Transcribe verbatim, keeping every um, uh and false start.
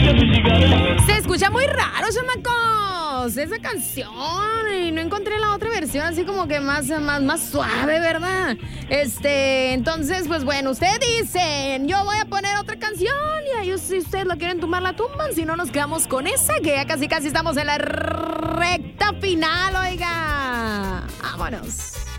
Se escucha muy raro, chamacos, esa canción, y no encontré la otra versión así como que más, más, más suave, ¿verdad? Este, entonces, pues bueno, ustedes dicen, yo voy a poner otra canción, y ahí si ustedes la quieren tumbar, la tumban, si no nos quedamos con esa, que ya casi casi estamos en la recta final, oiga. Vámonos.